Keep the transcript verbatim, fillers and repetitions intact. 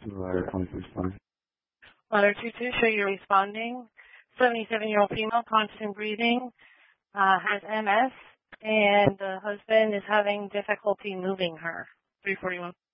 Letter twenty six twenty. Letter two two, show you're responding. seventy-seven-year-old female, constant breathing, uh, has M S, and the husband is having difficulty moving her. three forty-one.